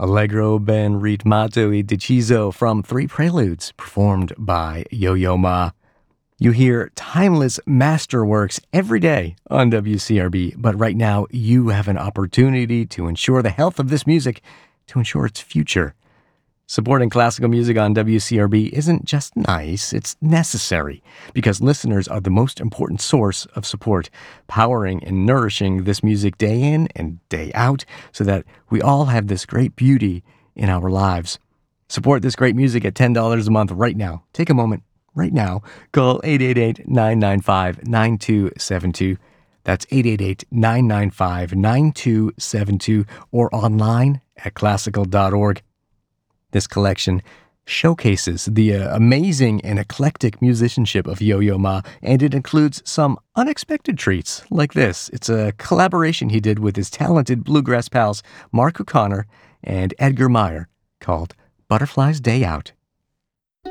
Allegro ben ritmato e deciso from Three Preludes, performed by Yo-Yo Ma. You hear timeless masterworks every day on WCRB, but right now you have an opportunity to ensure the health of this music, to ensure its future. Supporting classical music on WCRB isn't just nice, it's necessary, because listeners are the most important source of support, powering and nourishing this music day in and day out, so that we all have this great beauty in our lives. Support this great music at $10 a month right now. Take a moment right now. Call 888-995-9272. That's 888-995-9272, or online at classical.org. This collection showcases the amazing and eclectic musicianship of Yo-Yo Ma, and it includes some unexpected treats like this. It's a collaboration he did with his talented bluegrass pals Mark O'Connor and Edgar Meyer called Butterfly's Day Out.